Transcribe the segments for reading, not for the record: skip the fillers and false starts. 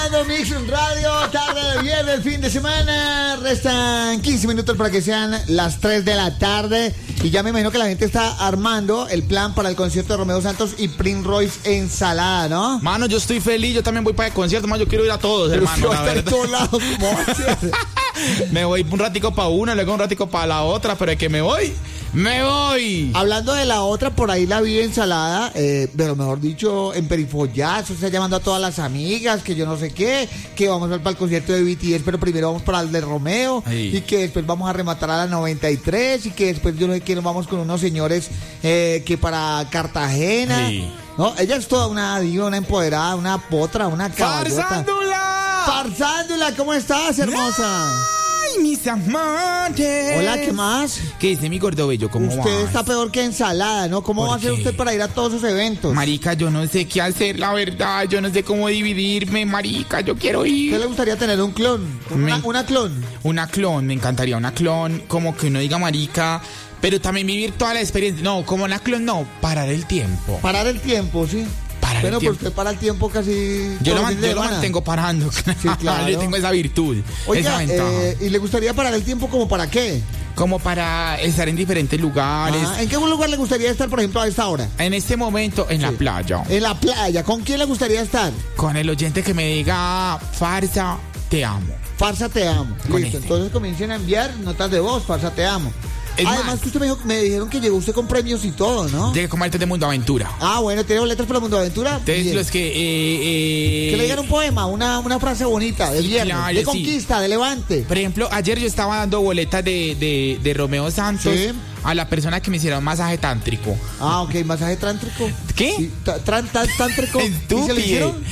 Mix Radio, tarde de viernes, fin de semana. Restan 15 minutos para que sean las 3 de la tarde. Y ya me imagino que la gente está armando el plan para el concierto de Romeo Santos y Prince Royce Ensalada, ¿no? Mano, yo estoy feliz, yo también voy para el concierto, mano, yo quiero ir a todos, pero hermano, la verdad. Todos lados, ¿cómo va a ser? Me voy un ratico para una, luego un ratico para la otra, pero es que me voy. Hablando de la otra, por ahí la vi Ensalada, pero mejor dicho, en perifollazo, está llamando a todas las amigas, que yo no sé qué, que vamos a ir para el concierto de BTS, pero primero vamos para el de Romeo, sí. Y que después vamos a rematar a la 93, y que después yo no sé qué, nos vamos con unos señores que para Cartagena. Sí. No, ella es toda una diva, una empoderada, una potra, una caballota. ¡Farsándula! ¡Farsándula! ¿Cómo estás, hermosa? ¡Ay, mis amores! Hola, ¿qué más? ¿Qué dice mi gordo bello? ¿Cómo va? Usted está peor que Ensalada, ¿no? ¿Cómo va a hacer usted para ir a todos esos eventos? Marica, yo no sé qué hacer, la verdad. Yo no sé cómo dividirme, marica. Yo quiero ir. ¿Qué le gustaría tener? ¿Un clon? ¿Una clon? Una clon, me encantaría una clon. Como que uno diga marica, pero también vivir toda la experiencia. No, como una clon, no. Parar el tiempo. Parar el tiempo, sí. Bueno, pues usted para el tiempo casi... Yo lo mantengo parando. Sí, claro. Yo tengo esa virtud. Oiga, esa ventaja. ¿y le gustaría parar el tiempo como para qué? Como para estar en diferentes lugares. ¿En qué lugar le gustaría estar, por ejemplo, a esta hora? En este momento, en la playa. En la playa. ¿Con quién le gustaría estar? Con el oyente que me diga, Farsa, te amo. Farsa, te amo. Listo, entonces comiencen a enviar notas de voz, Farsa, te amo. Además que usted me dijeron que llegó usted con premios y todo, ¿no? Llegué con boletas de Mundo Aventura. Ah, bueno, ¿tiene boletas para Mundo Aventura? Entonces los que... Que le digan un poema, una frase bonita, de viernes, claro, de conquista, de levante. Por ejemplo, ayer yo estaba dando boletas de Romeo Santos. ¿Sí? A la persona que me hiciera un masaje tántrico. Ah, ok, masaje tántrico. ¿Qué? Sí, tántrico. ¿Y se lo hicieron?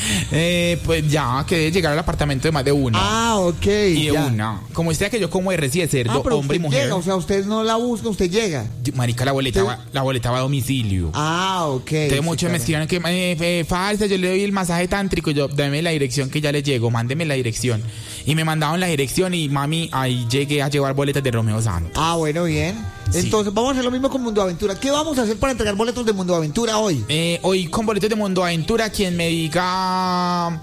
Pues ya, que debe llegar al apartamento de más de una. Ah, ok. Y de una. Como usted que yo como RC de cerdo, hombre y mujer. Llega, o sea, usted no la busca, usted llega. Marica, la boleta va a domicilio. Ah, ok. Entonces muchos me escriben que falsa, yo le doy el masaje tántrico, yo dame la dirección que ya le llego, mándeme la dirección. Y me mandaron la dirección y mami, ahí llegué a llevar boletas de Romeo Santos. Ah, bueno, bien. Sí. Entonces vamos a hacer lo mismo con Mundo Aventura. ¿Qué vamos a hacer para entregar boletos de Mundo Aventura hoy? Hoy con boletos de Mundo Aventura, quien me diga...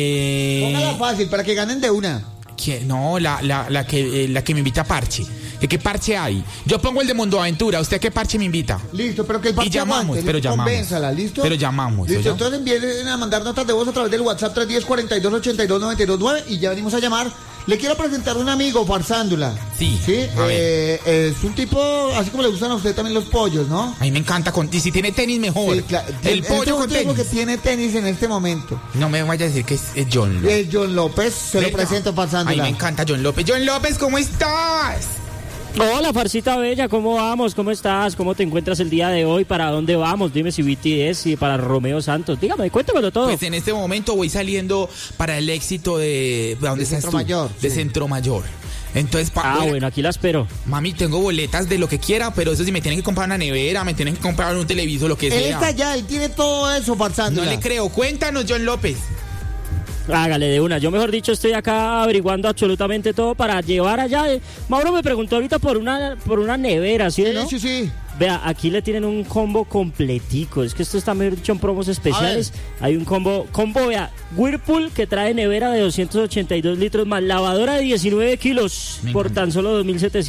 Póngala fácil, para que ganen de una. No, la que me invita a Parche. ¿Qué parche hay? Yo pongo el de Mundo Aventura. ¿Usted qué parche me invita? Listo, pero que el parche y llamamos, aguante. Pero llamamos. Convénzala, ¿listo? Pero llamamos. Listo, entonces envíen a mandar notas de voz a través del WhatsApp 310-4282-929 y ya venimos a llamar. Le quiero presentar un amigo, Farsándula. Sí. Es un tipo, así como le gustan a usted también los pollos, ¿no? A mí me encanta. Y si tiene tenis, mejor. Sí, claro. El pollo con tenis. Que tiene tenis en este momento. No me vaya a decir que es John López. Es John López, se lo presento, Farsándula. A mí me encanta John López. John López, ¿cómo estás? Hola, Farcita Bella, ¿cómo vamos? ¿Cómo estás? ¿Cómo te encuentras el día de hoy? ¿Para dónde vamos? Dime si BTS y para Romeo Santos. Dígame, cuéntamelo todo. Pues en este momento voy saliendo para el éxito de... ¿Dónde estás tú? Mayor, de sí. Centro Mayor. Entonces, bueno, aquí la espero. Mami, tengo boletas de lo que quiera, pero eso sí, me tienen que comprar una nevera, me tienen que comprar un televisor, lo que sea. Él está allá, él tiene todo eso, Farsándula. No le creo. Cuéntanos, John López. Hágale de una. Yo, mejor dicho, estoy acá averiguando absolutamente todo para llevar allá. Mauro me preguntó ahorita por una nevera, ¿sí? ¿No? Sí. Vea, aquí le tienen un combo completico. Es que esto está, mejor dicho, en promos especiales. Hay un combo, vea, Whirlpool, que trae nevera de 282 litros más lavadora de 19 kilos por tan solo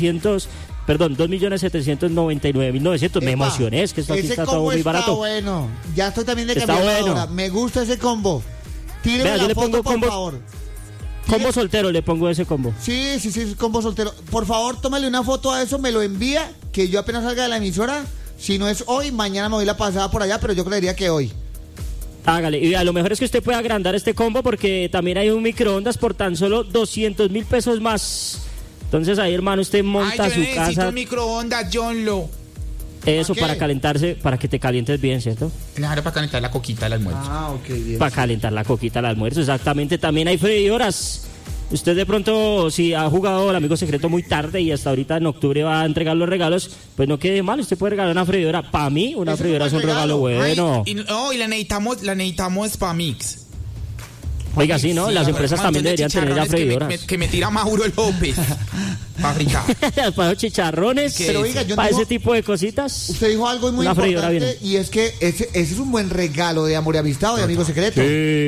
2.799.900. Me emocioné, es que esto aquí está todo muy barato. Bueno, ya estoy también de cambiar lavadora. Me gusta ese combo. Tíreme Vea, yo le pongo por favor. Combo soltero, le pongo ese combo. Sí, combo soltero. Por favor, tómale una foto a eso, me lo envía, que yo apenas salga de la emisora. Si no es hoy, mañana me doy la pasada por allá, pero yo creería que hoy. Hágale, y a lo mejor es que usted puede agrandar este combo porque también hay un microondas por tan solo 200,000 pesos más. Entonces ahí, hermano, usted monta su casa. Necesito un microondas, John Lo. Eso, para calentarse, para que te calientes bien, ¿cierto? Claro, para calentar la coquita al almuerzo. Ah, ok, bien. Para calentar la coquita al almuerzo, exactamente. También hay freidoras. Usted de pronto, si ha jugado el amigo secreto muy tarde y hasta ahorita en octubre va a entregar los regalos, pues no quede mal, usted puede regalar una freidora. Para mí, una freidora es un regalo bueno. Y la necesitamos para Mix. Oiga, sí, ¿no? Las empresas también deberían tener ya freidoras. Que me tira Mauro López. Para fritar. Para los chicharrones, pero oiga, para ese tipo de cositas. Usted dijo algo muy importante y es que ese es un buen regalo de amor y amistad o de amigo secreto. Sí.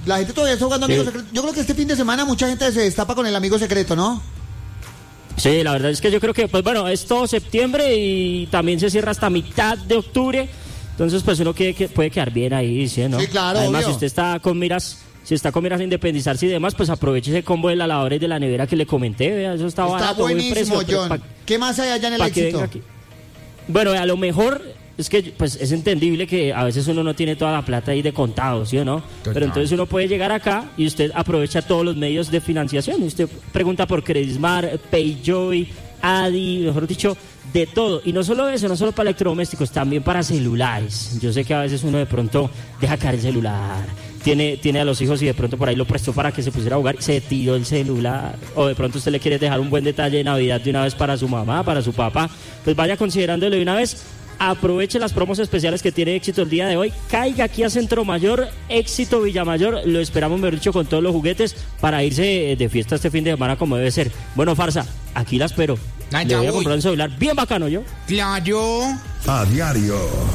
La gente todavía está jugando Amigo Sí. Secreto. Yo creo que este fin de semana mucha gente se destapa con el Amigo Secreto, ¿no? Sí, la verdad es que yo creo que, pues bueno, es todo septiembre y también se cierra hasta mitad de octubre. Entonces, pues uno puede quedar bien ahí, ¿sí, no? Sí, claro, Además, obvio. si usted está con miras... Si está con miras a independizarse y demás, pues aproveche ese combo de la lavadora y de la nevera que le comenté. Vea, eso está Está barato, buen buenísimo, precio. John. ¿Qué más hay allá en el pa' que éxito? venga aquí. Bueno, a lo mejor es que pues es entendible que a veces uno no tiene toda la plata ahí de contado, ¿sí o no? Total. Pero entonces uno puede llegar acá y usted aprovecha todos los medios de financiación. Usted pregunta por Credismar, Payjoy, Adi, mejor dicho, de todo. Y no solo eso, no solo para electrodomésticos, también para celulares. Yo sé que a veces uno de pronto deja caer el celular. Tiene a los hijos y de pronto por ahí lo prestó para que se pusiera a jugar y se tiró el celular. O de pronto usted le quiere dejar un buen detalle de Navidad de una vez para su mamá, para su papá. Pues vaya considerándolo de una vez. Aproveche las promos especiales que tiene Éxito el día de hoy. Caiga aquí a Centro Mayor, Éxito Villamayor. Lo esperamos, mejor dicho, con todos los juguetes para irse de fiesta este fin de semana como debe ser. Bueno, Farsa, aquí la espero. Ah, Le ya voy a voy. comprar un celular bien bacano, yo. Claro. A diario.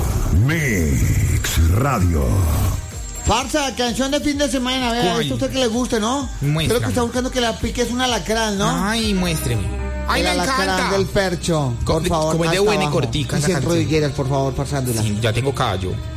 Mix Radio. Farsa, canción de fin de semana, a ver, ¿Cuál? esto a usted que le guste, ¿no? Muéstrame. Creo que está buscando que la pique es un alacrán, ¿no? Ay, muéstreme. Ay, el me alacrán encanta. del percho, por Como- favor. como es de hasta buena y abajo. cortica Y esa sin canción. rodilleras, por favor, pasándula. Sí, ya tengo callo.